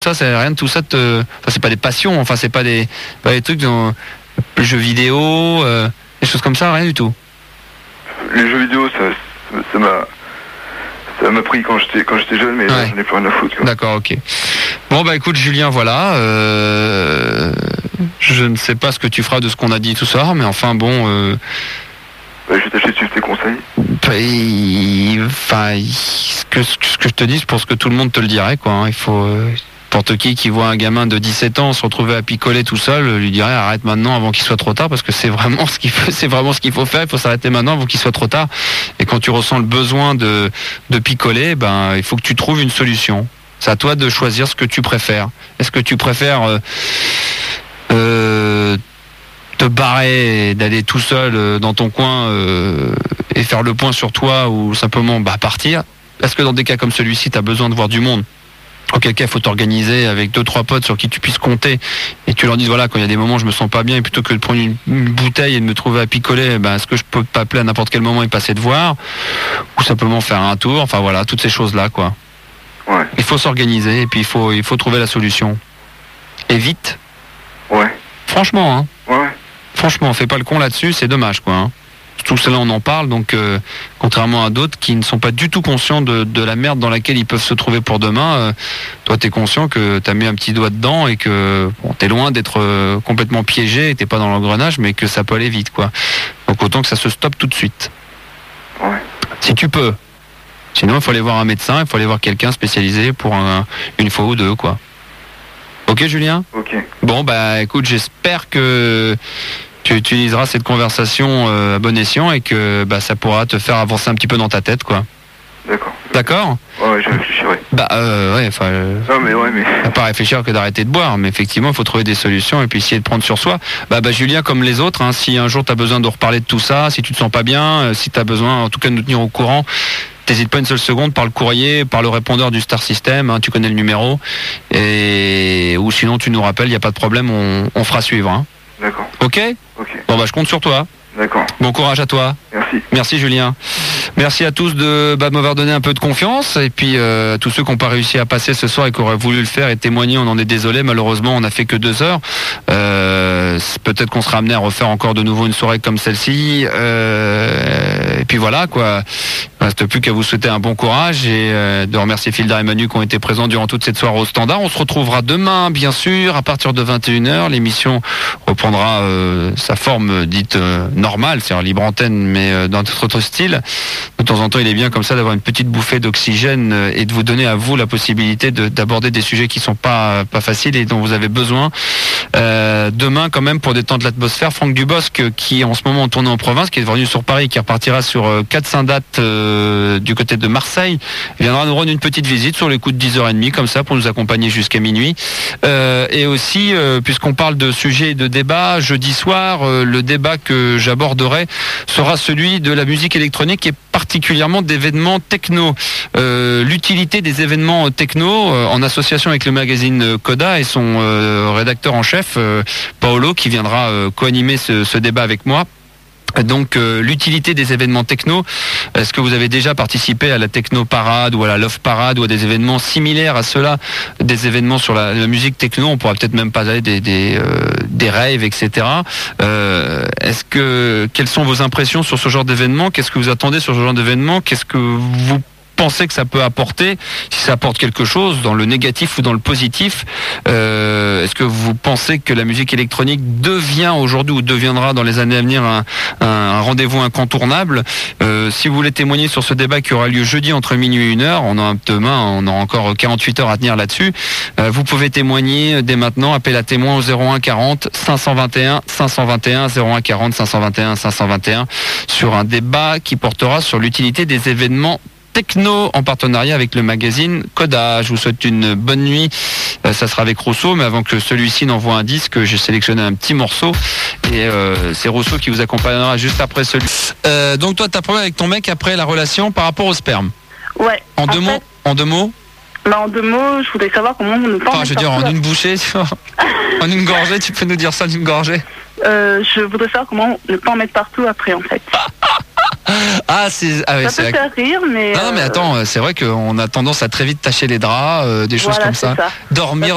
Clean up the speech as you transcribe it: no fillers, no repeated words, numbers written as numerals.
toi, c'est rien de tout ça. Enfin, c'est pas des passions. Enfin, c'est pas des trucs dans les jeux vidéo, des choses comme ça, rien du tout. Les jeux vidéo, ça m'a pris quand j'étais jeune, mais j'en ai plus rien à foutre. Quoi. D'accord, ok. Bon bah écoute Julien, voilà. Je ne sais pas ce que tu feras de ce qu'on a dit tout ça, mais enfin bon. Je vais tâcher de suivre tes conseils. Ce que je te dis, je pense que tout le monde te le dirait, quoi. Hein. Il faut n'importe qui voit un gamin de 17 ans se retrouver à picoler tout seul, lui dirait arrête maintenant avant qu'il soit trop tard, parce que c'est vraiment ce qu'il faut faire. Il faut s'arrêter maintenant avant qu'il soit trop tard. Et quand tu ressens le besoin de picoler, ben il faut que tu trouves une solution. C'est à toi de choisir ce que tu préfères. Est-ce que tu préfères te barrer et d'aller tout seul dans ton coin et faire le point sur toi, ou simplement partir? Parce que dans des cas comme celui-ci, tu as besoin de voir du monde. Auquel cas, il faut t'organiser avec 2-3 potes sur qui tu puisses compter, et tu leur dis voilà, quand il y a des moments où je me sens pas bien, et plutôt que de prendre une bouteille et de me trouver à picoler, est-ce que je peux t'appeler à n'importe quel moment et passer te voir, ou simplement faire un tour, enfin voilà, toutes ces choses là quoi. Ouais. Il faut s'organiser, et puis il faut trouver la solution. Et vite. Ouais. Franchement, hein. Ouais. Franchement, fais pas le con là-dessus, c'est dommage quoi. Hein. Tout cela on en parle, donc contrairement à d'autres qui ne sont pas du tout conscients de la merde dans laquelle ils peuvent se trouver pour demain, toi t'es conscient que t'as mis un petit doigt dedans et que t'es loin d'être complètement piégé, et t'es pas dans l'engrenage, mais que ça peut aller vite quoi. Donc autant que ça se stoppe tout de suite. Ouais. Si tu peux. Sinon il faut aller voir un médecin, il faut aller voir quelqu'un spécialisé pour une fois ou deux quoi. Ok Julien ? Ok. Bon écoute, j'espère que tu utiliseras cette conversation à bon escient, et que ça pourra te faire avancer un petit peu dans ta tête quoi. D'accord. D'accord ? Ouais, je réfléchirai. Non mais pas réfléchir que d'arrêter de boire, mais effectivement il faut trouver des solutions et puis essayer de prendre sur soi. Julien, comme les autres, hein, si un jour tu as besoin de reparler de tout ça, si tu te sens pas bien, si tu as besoin en tout cas de nous tenir au courant, t'hésites pas une seule seconde, par le courrier, par le répondeur du Star System, hein, tu connais le numéro, ou sinon tu nous rappelles, il n'y a pas de problème, on fera suivre. Hein. D'accord. Ok ? Ok. Bon je compte sur toi. D'accord. Bon courage à toi. Merci. Merci Julien. Merci à tous de m'avoir donné un peu de confiance, et puis tous ceux qui n'ont pas réussi à passer ce soir et qui auraient voulu le faire et témoigner, on en est désolé. Malheureusement on n'a fait que 2 heures. Peut-être qu'on sera amené à refaire encore de nouveau une soirée comme celle-ci, et puis voilà quoi. Il ne reste plus qu'à vous souhaiter un bon courage et de remercier Filda et Manu qui ont été présents durant toute cette soirée au Standard. On se retrouvera demain bien sûr à partir de 21h. L'émission reprendra sa forme dite normale, c'est-à-dire libre antenne, mais dans un autre style. De temps en temps, il est bien comme ça d'avoir une petite bouffée d'oxygène et de vous donner à vous la possibilité d'aborder des sujets qui sont pas faciles et dont vous avez besoin. Demain, quand même, pour détendre l'atmosphère, Franck Dubosc, qui est en ce moment en tournée en province, qui est revenu sur Paris, qui repartira sur 4-5 dates du côté de Marseille, viendra nous rendre une petite visite sur les coups de 10h30, comme ça, pour nous accompagner jusqu'à minuit. Et aussi, puisqu'on parle de sujets et de débats, jeudi soir, le débat que j'aborderai sera celui de la musique électronique et particulièrement d'événements techno. L'utilité des événements techno en association avec le magazine Coda et son rédacteur en chef, Paolo, qui viendra co-animer ce débat avec moi. Donc l'utilité des événements techno, est-ce que vous avez déjà participé à la techno parade ou à la love parade ou à des événements similaires à cela, des événements sur la musique techno, on pourra peut-être même parler des raves, etc. Quelles sont vos impressions sur ce genre d'événement? Qu'est-ce que vous attendez sur ce genre d'événement? Qu'est-ce que vous pensez que ça peut apporter, si ça apporte quelque chose dans le négatif ou dans le positif? Est-ce que vous pensez que la musique électronique devient aujourd'hui ou deviendra dans les années à venir un rendez-vous incontournable? Si vous voulez témoigner sur ce débat qui aura lieu jeudi entre minuit et 1h, demain on aura encore 48 heures à tenir là-dessus, vous pouvez témoigner dès maintenant. Appel à témoins au 01 40 521 521, 01 40 521 521, sur un débat qui portera sur l'utilité des événements techno en partenariat avec le magazine Coda. Je vous souhaite une bonne nuit. Ça sera avec Rousseau, mais avant que celui-ci n'envoie un disque, j'ai sélectionné un petit morceau et c'est Rousseau qui vous accompagnera juste après celui. Donc toi, t'as problème avec ton mec après la relation par rapport au sperme? Ouais. En deux mots. En deux mots, je voudrais savoir comment ne pas. Je veux dire, en une bouchée, en une gorgée, tu peux nous dire ça en une gorgée? Je voudrais savoir comment ne pas en mettre partout après, en fait. Ça peut faire rire, mais... Non, mais attends, c'est vrai qu'on a tendance à très vite tacher les draps, des choses comme ça. Dormir